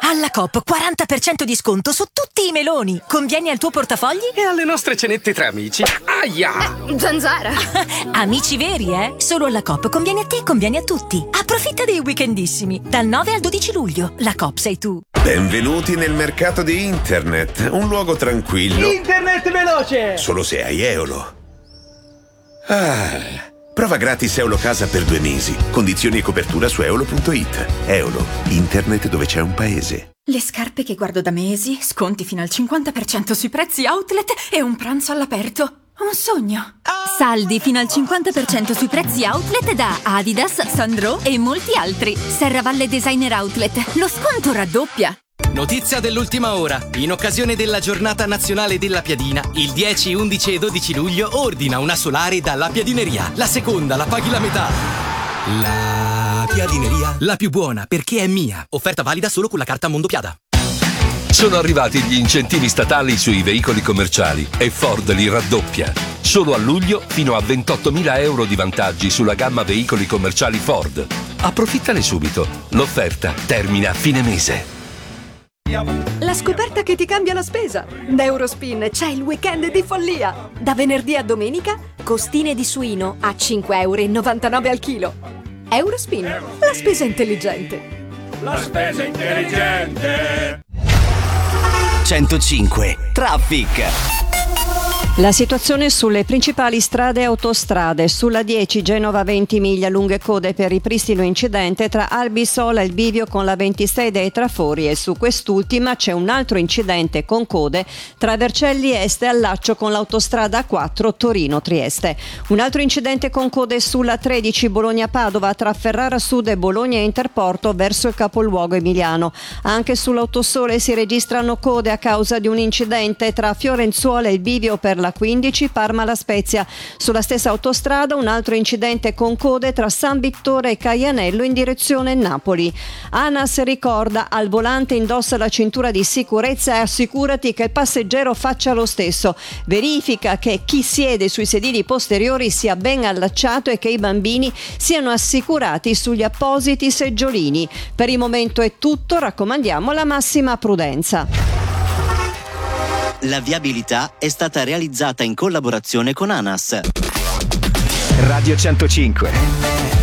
Alla Coop 40% di sconto su tutti i meloni. Convieni al tuo portafogli? E alle nostre cenette tra amici. Aia! Zanzara! Amici veri, eh? Solo alla Coop conviene a te e conviene a tutti. Approfitta dei weekendissimi. Dal 9 al 12 luglio. La Coop sei tu. Benvenuti nel mercato di internet. Un luogo tranquillo. Internet veloce! Solo se hai Eolo. Prova gratis Eolo Casa per 2 mesi. Condizioni e copertura su eolo.it. Eolo, internet dove c'è un paese. Le scarpe che guardo da mesi, sconti fino al 50% sui prezzi outlet e un pranzo all'aperto. Un sogno. Saldi fino al 50% sui prezzi outlet da Adidas, Sandro e molti altri. Serravalle Designer Outlet. Lo sconto raddoppia. Notizia dell'ultima ora. In occasione della giornata nazionale della piadina, il 10, 11 e 12 luglio ordina una solare dalla Piadineria. La seconda la paghi la metà. La Piadineria, la più buona perché è mia. Offerta valida solo con la carta Mondopiada. Sono arrivati gli incentivi statali sui veicoli commerciali e Ford li raddoppia. Solo a luglio fino a 28.000 euro di vantaggi sulla gamma veicoli commerciali Ford. Approfittane subito. L'offerta termina a fine mese. La scoperta che ti cambia la spesa. Da Eurospin c'è il weekend di follia. Da venerdì a domenica, costine di suino a 5,99 euro al chilo. Eurospin, la spesa intelligente. La spesa intelligente. 105 Traffic. La situazione sulle principali strade e autostrade. Sulla 10 Genova Ventimiglia, lunghe code per ripristino incidente tra Albisola e il bivio con la 26 dei Trafori, e su quest'ultima c'è un altro incidente con code tra Vercelli Est e allaccio con l'autostrada A4 Torino-Trieste. Un altro incidente con code sulla 13 Bologna-Padova tra Ferrara Sud e Bologna Interporto verso il capoluogo emiliano. Anche sull'Autosole si registrano code a causa di un incidente tra Fiorenzuola e il bivio per la 15 Parma La Spezia. Sulla stessa autostrada un altro incidente con code tra San Vittore e Caianello in direzione Napoli. ANAS ricorda: al volante indossa la cintura di sicurezza e assicurati che il passeggero faccia lo stesso. Verifica che chi siede sui sedili posteriori sia ben allacciato e che i bambini siano assicurati sugli appositi seggiolini. Per il momento è tutto, raccomandiamo la massima prudenza. La viabilità è stata realizzata in collaborazione con ANAS. Radio 105.